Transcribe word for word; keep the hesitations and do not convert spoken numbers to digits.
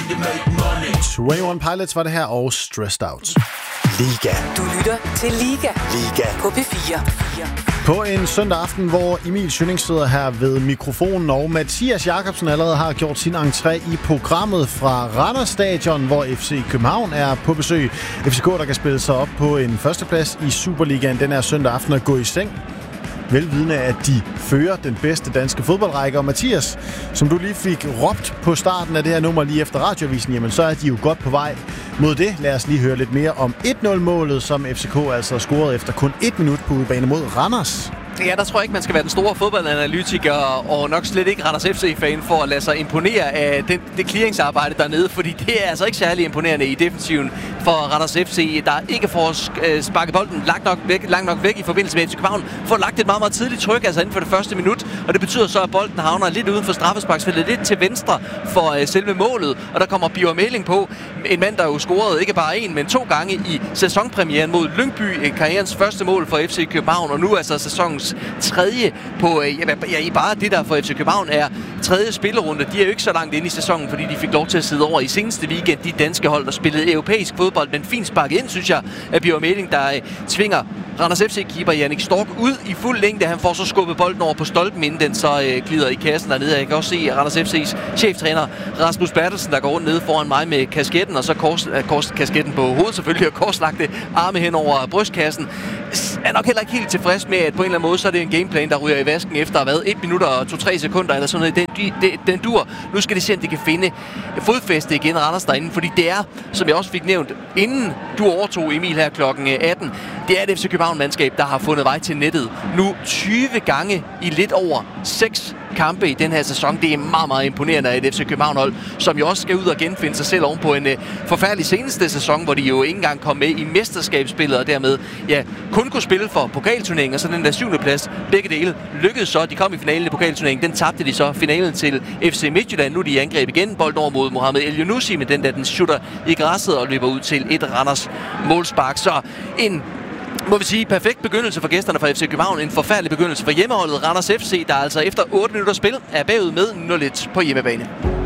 enogtyve Pilots var det her, og Stressed Out. Liga. Du lytter til Liga. Liga. På P fire. På en søndag aften, hvor Emil Schønning sidder her ved mikrofonen, og Mathias Jakobsen allerede har gjort sin entré i programmet fra Randers Stadion, hvor F C København er på besøg. F C K, der kan spille sig op på en førsteplads i Superligaen den her søndag aften og gå i seng, velvidende, at de fører den bedste danske fodboldrække. Og Mathias, som du lige fik råbt på starten af det her nummer lige efter radioavisen, jamen så er de jo godt på vej mod det. Lad os lige høre lidt mere om et nul-målet, som F C K altså scorede efter kun et minut på udebane mod Randers. Ja, der tror jeg ikke, man skal være den store fodboldanalytiker og nok slet ikke Randers F C-fan for at lade sig imponere af den, det clearingsarbejde dernede, fordi det er altså ikke særlig imponerende i defensiven for Randers F C, der ikke får sparket bolden langt nok væk, langt nok væk i forbindelse med F C København, får lagt et meget, meget tidligt tryk, altså inden for det første minut, og det betyder så, at bolden havner lidt uden for straffesparksfeltet, lidt til venstre for uh, selve målet, og der kommer Birger Meling på, en mand, der jo scorede ikke bare en, men to gange i sæsonpremieren mod Lyngby, karrierens første mål for F C København, og nu altså sæsonens tredje på, ja, i bare det der for F C København er tredje spillerunde. De er jo ikke så langt inde i sæsonen, fordi de fik lov til at sidde over i seneste weekend, de danske hold, der spillede europæisk fodbold, men fint sparket ind, synes jeg, af Birger Meling, der tvinger Randers F C-keeper Jannik Stork ud i fuld længde. Han får så skubbet bolden over på stolpen, inden den så øh, glider i kassen dernede. Jeg kan også se Randers F C's cheftræner Rasmus Bertelsen, der går rundt nede foran mig med kasketten, og så kors, øh, kors, kasketten på hovedet selvfølgelig, og korslagte arme hen over brystkassen. Er nok heller ikke helt tilfreds med, at på en eller anden måde, så er det en gameplan, der ryger i vasken efter at have været et minut og to-tre sekunder, eller sådan noget. Den, den, den dur. Nu skal de se, om de kan finde fodfæste igen, Randers derinde, fordi det er, som jeg også fik nævnt, inden du overtog Emil her klokken atten, det er et F C København-mandskab, der har fundet vej til nettet nu tyve gange i lidt over seks kampe i den her sæson. Det er meget, meget imponerende af et F C København-hold, som jo også skal ud og genfinde sig selv oven på en uh, forfærdelig seneste sæson, hvor de jo ikke engang kom med i mesterskabsspillet, og dermed ja, kun kunne spille for pokalturneringen, og så den der syvende plads. Begge dele lykkedes så. De kom i finalen i pokalturneringen. Den tabte de så finalen til F C Midtjylland. Nu er de i angreb igen. Bolden over mod Mohamed El Younousi, men den der, den shooter i græsset og løber ud til et Randers målspark. Så en må vi sige, perfekt begyndelse for gæsterne fra F C København. En forfærdelig begyndelse for hjemmeholdet Randers F C, der altså efter otte minutter spil er bagud med nul et på hjemmebane.